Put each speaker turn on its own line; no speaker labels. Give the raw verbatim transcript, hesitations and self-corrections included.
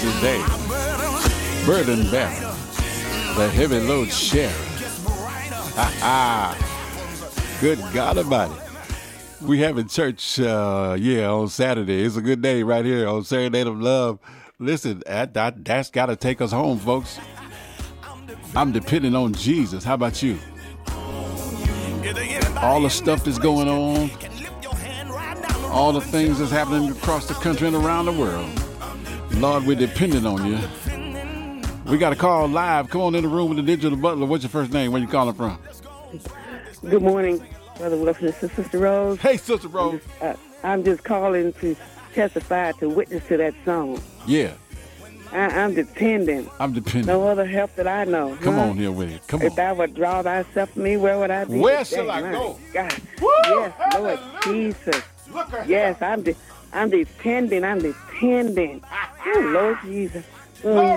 today. Burden bearer, the heavy load sharer. Ha ha. Good God Almighty. We having church, uh, yeah, on Saturday. It's a good day right here on Saturday of Love. Listen, that, that, that's got to take us home, folks. I'm depending on Jesus. How about you? All the stuff that's going on, all the things that's happening across the country and around the world. Lord, we're dependent on you. We got a call live. Come on in the room with the digital butler. What's your first name? Where you calling from?
Good morning, Brother Wilson. This is Sister Rose.
Hey, Sister Rose.
I'm just, uh, I'm just calling to testify, to witness to that song.
Yeah.
I, I'm dependent.
I'm dependent.
No other help that I know.
Come
huh?
on here with it. Come
if
on.
If thou would draw thyself from me, where would I be?
Where
today?
shall I
My
go?
God.
Woo!
Yes, Lord
Hallelujah.
Jesus.
Look at
yes,
here.
I'm de- I'm dependent. I'm dependent. Oh, Lord Jesus. Mm.
Lord,